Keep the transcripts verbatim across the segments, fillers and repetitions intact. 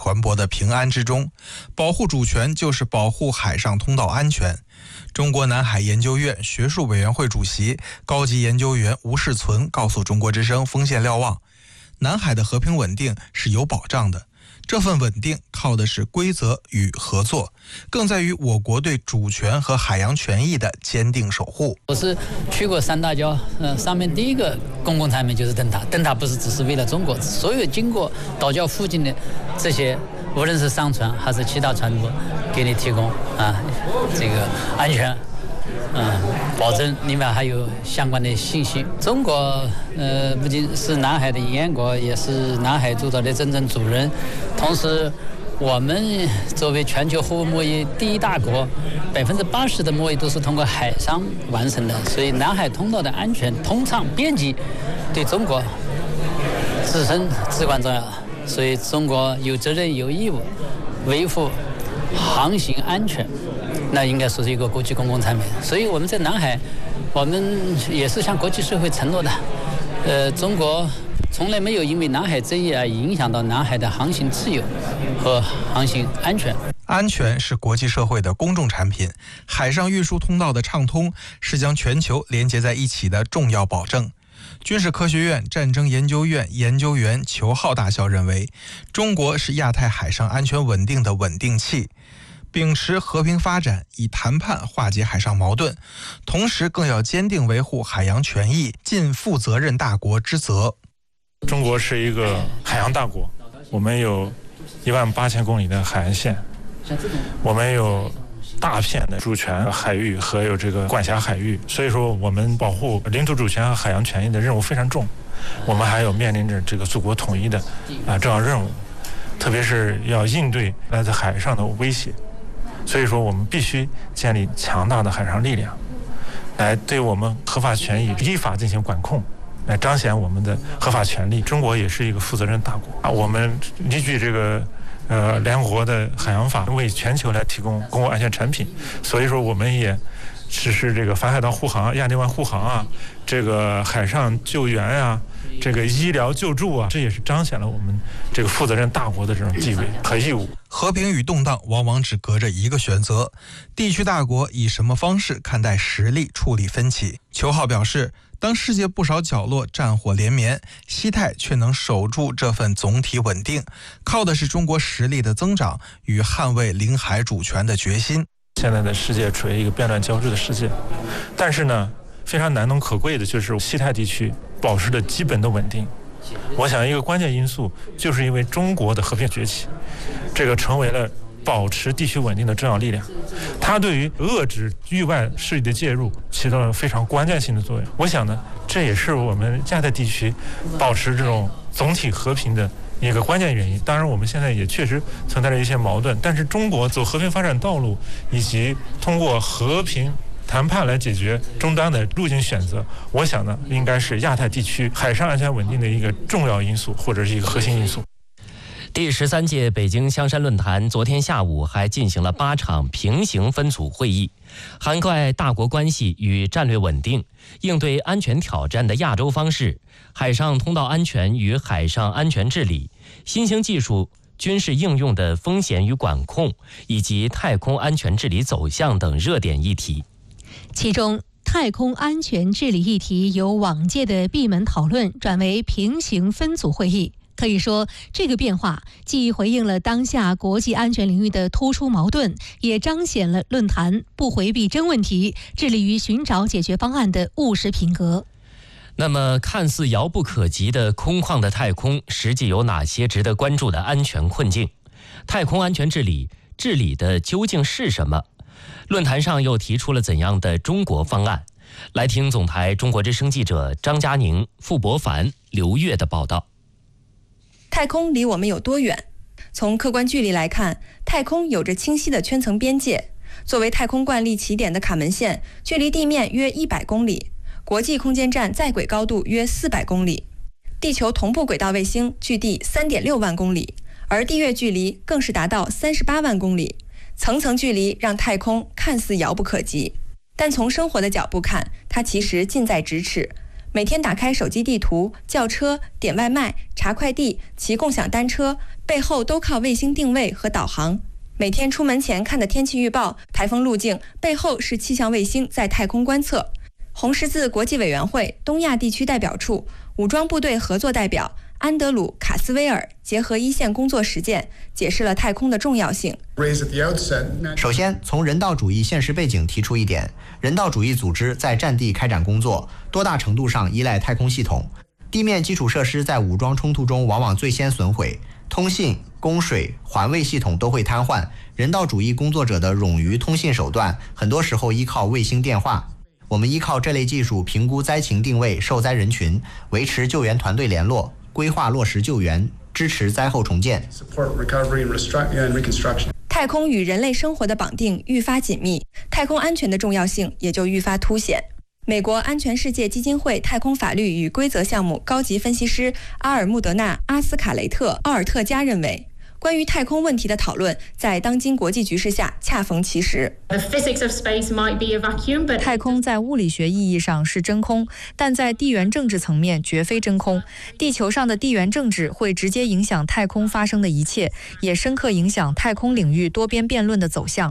船舶的平安之中。保护主权就是保护海上通道安全。中国南海研究院学术委员会主席、高级研究员吴世存告诉中国之声锋线瞭望，南海的和平稳定是有保障的，这份稳定靠的是规则与合作，更在于我国对主权和海洋权益的坚定守护。 我是去过三大礁，呃，上面第一个公共产品就是灯塔，灯塔不是只是为了中国，所有经过岛礁附近的这些，无论是商船还是其他船舶，给你提供啊这个安全。嗯，保证另外还有相关的信息。中国呃不仅是南海的沿岸国，也是南海诸岛的真正主人。同时，我们作为全球货物贸易第一大国，百分之八十的贸易都是通过海上完成的，所以南海通道的安全、通畅、便捷，对中国自身至关重要。所以，中国有责任、有义务维护航行安全。那应该说是一个国际公共产品，所以我们在南海，我们也是向国际社会承诺的，呃，中国从来没有因为南海争议而影响到南海的航行自由和航行安全。 安全是国际社会的公众产品，海上运输通道的畅通是将全球连接在一起的重要保证。军事科学院战争研究院研究员裘浩大校认为，中国是亚太海上安全稳定的稳定器。秉持和平发展，以谈判化解海上矛盾，同时更要坚定维护海洋权益，尽负责任大国之责。 中国是一个海洋大国，我们有一万八千公里的海岸线，我们有大片的主权海域和有这个管辖海域，所以说我们保护领土主权和海洋权益的任务非常重。我们还有面临着这个祖国统一的啊重要任务，特别是要应对来自海上的威胁。所以说，我们必须建立强大的海上力量，来对我们合法权益依法进行管控，来彰显我们的合法权利。中国也是一个负责任大国啊，我们依据这个呃联合国的海洋法，为全球来提供公共安全产品。所以说，我们也实施这个反海盗护航、亚丁湾护航啊，这个海上救援啊，这个医疗救助啊，这也是彰显了我们这个负责任大国的这种地位和义务。 和平与动荡往往只隔着一个选择，地区大国以什么方式看待实力处理分歧？裘浩表示，当世界不少角落战火连绵，西太却能守住这份总体稳定，靠的是中国实力的增长与捍卫领海主权的决心。 现在的世界处于一个变乱交织的世界，但是呢，非常难能可贵的就是西太地区保持着基本的稳定。我想一个关键因素就是因为中国的和平崛起，这个成为了保持地区稳定的重要力量，它对于遏制域外势力的介入起到了非常关键性的作用。我想呢，这也是我们亚太地区保持这种总体和平的一个关键原因。当然我们现在也确实存在着一些矛盾，但是中国走和平发展道路以及通过和平谈判来解决终端的路径选择，我想呢，应该是亚太地区海上安全稳定的一个重要因素，或者是一个核心因素。 第十三届北京香山论坛昨天下午还进行了八场平行分组会议，涵盖大国关系与战略稳定、应对安全挑战的亚洲方式、海上通道安全与海上安全治理、新兴技术军事应用的风险与管控，以及太空安全治理走向等热点议题。 其中，太空安全治理议题由往届的闭门讨论转为平行分组会议。可以说，这个变化既回应了当下国际安全领域的突出矛盾，也彰显了论坛不回避真问题、致力于寻找解决方案的务实品格。 那么，看似遥不可及的空旷的太空，实际有哪些值得关注的安全困境？太空安全治理治理的究竟是什么？论坛上又提出了怎样的中国方案？来听总台中国之声记者张佳宁、傅博凡、刘越的报道。 太空离我们有多远？从客观距离来看，太空有着清晰的圈层边界。作为太空惯例起点的卡门线，距离地面约一百公里，国际空间站在轨高度约四百公里，地球同步轨道卫星距地 三点六万公里，而地月距离更是达到三十八万公里。层层距离让太空看似遥不可及，但从生活的角度看，它其实近在咫尺。 每天打开手机地图、叫车、点外卖、查快递、骑共享单车，背后都靠卫星定位和导航。每天出门前看的天气预报、台风路径，背后是气象卫星在太空观测。红十字国际委员会东亚地区代表处武装部队合作代表安德鲁·卡斯威尔结合一线工作实践，解释了太空的重要性。 首先，从人道主义现实背景提出一点，人道主义组织在战地开展工作，多大程度上依赖太空系统。地面基础设施在武装冲突中往往最先损毁，通信、供水、环卫系统都会瘫痪。人道主义工作者的冗余通信手段，很多时候依靠卫星电话。我们依靠这类技术评估灾情定位受灾人群，维持救援团队联络，规划落实救援，支持灾后重建。 太空与人类生活的绑定愈发紧密，太空安全的重要性也就愈发凸显。美国安全世界基金会太空法律与规则项目高级分析师阿尔穆德纳·阿斯卡雷特·奥尔特加认为，关于太空问题的讨论在当今国际局势下恰逢其时。 太空在物理学意义上是真空，但在地缘政治层面绝非真空。地球上的地缘政治会直接影响太空发生的一切，也深刻影响太空领域多边辩论的走向。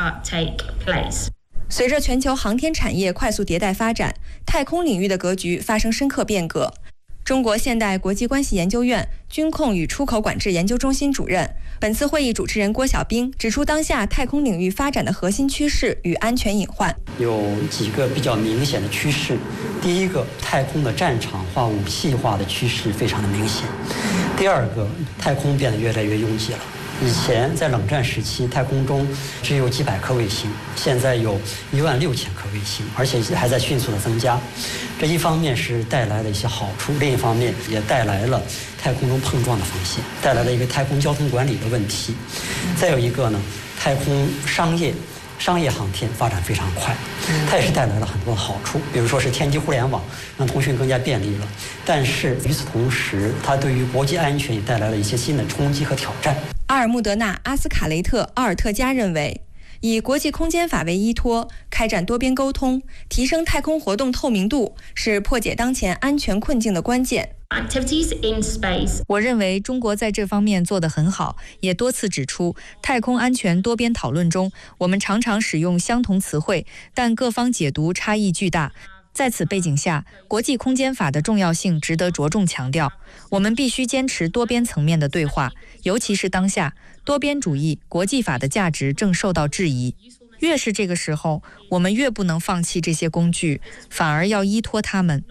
随着全球航天产业快速迭代发展，太空领域的格局发生深刻变革。中国现代国际关系研究院军控与出口管制研究中心主任、本次会议主持人郭晓兵指出，当下太空领域发展的核心趋势与安全隐患有几个比较明显的趋势。第一个，太空的战场化、武器化的趋势非常的明显。第二个，太空变得越来越拥挤了。以前在冷战时期，太空中只有几百颗卫星，现在有一万六千颗卫星，而且还在迅速的增加。这一方面是带来了一些好处，另一方面也带来了太空中碰撞的风险，带来了一个太空交通管理的问题。再有一个呢，太空商业商业航天发展非常快，它也是带来了很多好处，比如说是天基互联网让通讯更加便利了。但是与此同时，它对于国际安全也带来了一些新的冲击和挑战。 阿尔穆德纳·阿斯卡雷特·奥尔特加认为，以国际空间法为依托，开展多边沟通，提升太空活动透明度，是破解当前安全困境的关键。 我认为中国在这方面做得很好，也多次指出，太空安全多边讨论中，我们常常使用相同词汇，但各方解读差异巨大。在此背景下，国际空间法的重要性值得着重强调。我们必须坚持多边层面的对话，尤其是当下多边主义、国际法的价值正受到质疑。越是这个时候，我们越不能放弃这些工具，反而要依托它们。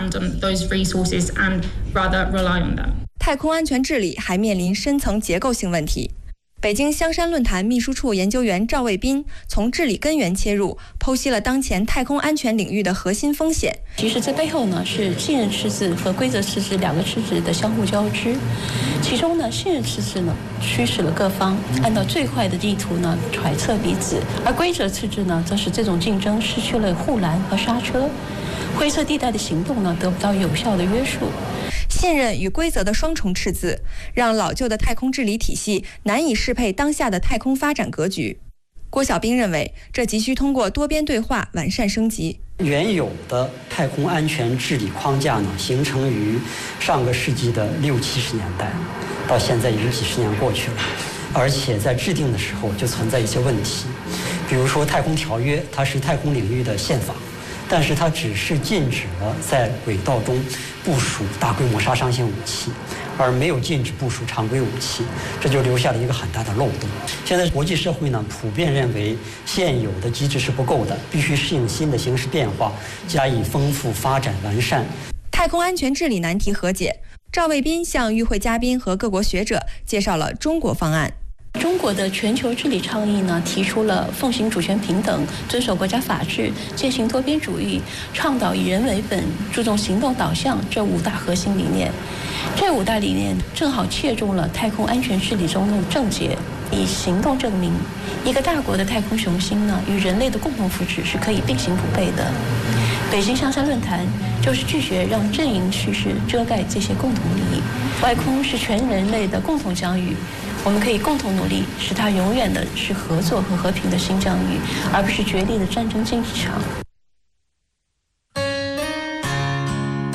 太空安全治理还面临深层结构性问题。北京香山论坛秘书处研究员赵卫斌从治理根源切入，剖析了当前太空安全领域的核心风险。 其实这背后呢是信任赤字和规则赤字两个赤字的相互交织，其中呢信任赤字呢驱使了各方按照最坏的地图呢揣测彼此，而规则赤字呢则使这种竞争失去了护栏和刹车，灰色地带的行动呢得不到有效的约束。 信任与规则的双重赤字，让老旧的太空治理体系难以适配当下的太空发展格局。郭晓兵认为，这急需通过多边对话完善升级。 原有的太空安全治理框架呢，形成于上个世纪的六七十年代，到现在已经几十年过去了，而且在制定的时候就存在一些问题，比如说太空条约，它是太空领域的宪法。但是它只是禁止了在轨道中部署大规模杀伤性武器，而没有禁止部署常规武器，这就留下了一个很大的漏洞。现在国际社会呢普遍认为现有的机制是不够的，必须适应新的形势变化，加以丰富发展完善。 太空安全治理难题和解，赵卫斌向与会嘉宾和各国学者介绍了中国方案。 中国的全球治理倡议呢，提出了奉行主权平等、遵守国家法治、践行多边主义、倡导以人为本、注重行动导向这五大核心理念。这五大理念正好切中了太空安全治理中的症结，以行动证明一个大国的太空雄心呢，与人类的共同福祉是可以并行不悖的。北京香山论坛就是拒绝让阵营趋势遮盖这些共同利益。外空是全人类的共同疆域，我们可以共同努力，使它永远的是合作和和平的新疆域，而不是决裂的战争竞技场。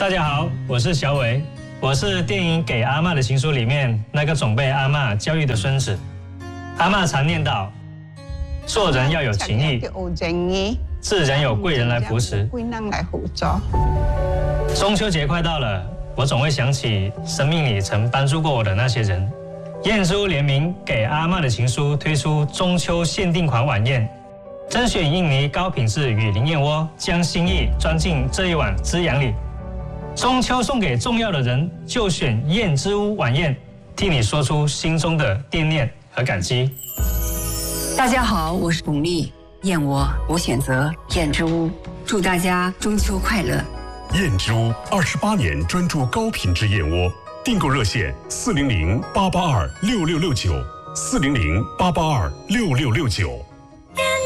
大家好，我是小伟，我是电影《给阿嬷的情书》里面那个总被阿嬷教育的孙子。阿嬷常念叨，做人要有情义，自然有贵人来扶持。中秋节快到了，我总会想起生命里曾帮助过我的那些人。燕之屋联名《给阿嬷的情书》推出中秋限定款晚宴，甄选印尼高品质雨林燕窝，将心意装进这一碗滋养里。中秋送给重要的人，就选燕之屋晚宴，替你说出心中的惦念和感激。 大家好，我是巩俐，燕窝我选择燕之屋，祝大家中秋快乐。 燕之屋二十八年专注高品质燕窝，订购热线四零零八八二六六六九，四零零八八二六六六九。